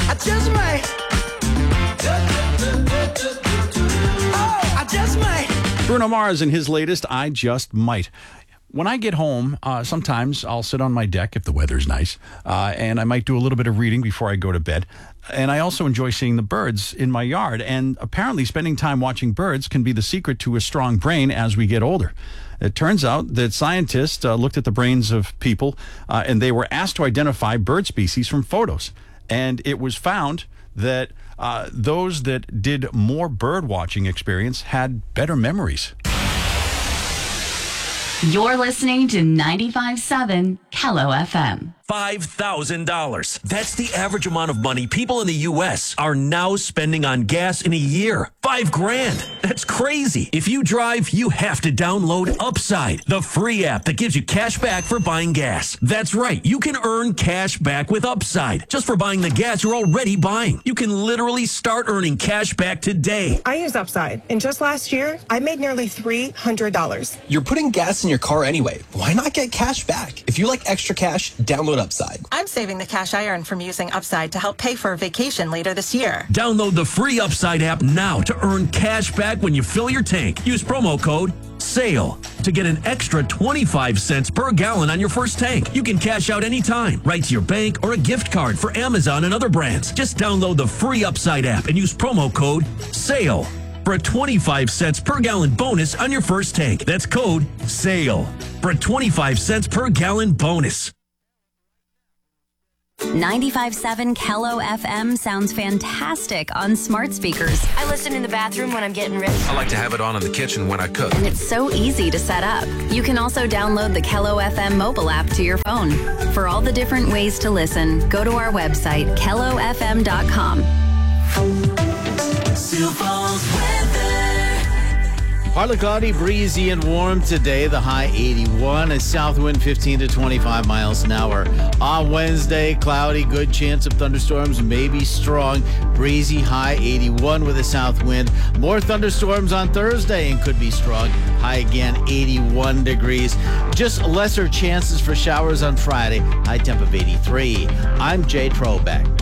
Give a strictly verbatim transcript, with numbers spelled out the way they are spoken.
I just might. Oh, I just might. Bruno Mars and his latest, I Just Might. When I get home, uh, sometimes I'll sit on my deck if the weather's nice, uh, and I might do a little bit of reading before I go to bed. And I also enjoy seeing the birds in my yard. And apparently spending time watching birds can be the secret to a strong brain as we get older. It turns out that scientists uh, looked at the brains of people, uh, and they were asked to identify bird species from photos. And it was found that uh, those that did more bird watching experience had better memories. You're listening to ninety-five point seven Kello F M. five thousand dollars. That's the average amount of money people in the U S are now spending on gas in a year. Five grand. That's crazy. If you drive, you have to download Upside, the free app that gives you cash back for buying gas. That's right. You can earn cash back with Upside just for buying the gas you're already buying. You can literally start earning cash back today. I use Upside, and just last year, I made nearly three hundred dollars. You're putting gas in your car anyway. Why not get cash back? If you like extra cash, download Upside. I'm saving the cash I earn from using Upside to help pay for a vacation later this year. Download the free Upside app now to earn cash back when you fill your tank. Use promo code SALE to get an extra twenty-five cents per gallon on your first tank. You can cash out anytime, right to your bank or a gift card for Amazon and other brands. Just download the free Upside app and use promo code SALE for a twenty-five cents per gallon bonus on your first tank. That's code SALE for a twenty-five cents per gallon bonus. ninety-five point seven Kello F M sounds fantastic on smart speakers. I listen in the bathroom when I'm getting ready. I like to have it on in the kitchen when I cook. And it's so easy to set up. You can also download the Kello F M mobile app to your phone. For all the different ways to listen, go to our website, kello f m dot com. Sioux Falls weather. Partly cloudy, breezy, and warm today. The high eighty-one. A south wind fifteen to twenty-five miles an hour. On Wednesday, cloudy, good chance of thunderstorms, maybe strong. Breezy, high eighty-one with a south wind. More thunderstorms on Thursday and could be strong. High again, eighty-one degrees. Just lesser chances for showers on Friday. High temp of eighty-three. I'm Jay Trobeck.